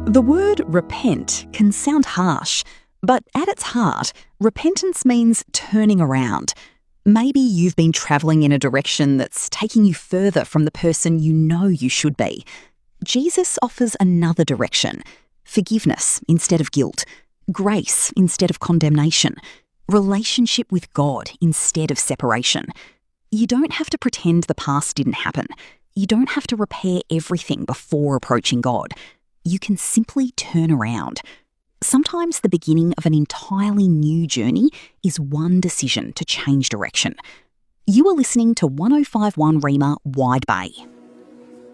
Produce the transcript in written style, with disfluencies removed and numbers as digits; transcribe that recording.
The word repent can sound harsh, but at its heart, repentance means turning around. Maybe you've been travelling in a direction that's taking you further from the person you know you should be. Jesus offers another direction: forgiveness instead of guilt, grace instead of condemnation, relationship with God instead of separation. You don't have to pretend the past didn't happen. You don't have to repair everything before approaching God. You can simply turn around. Sometimes the beginning of an entirely new journey is one decision to change direction. You are listening to 1051 Rima Wide Bay.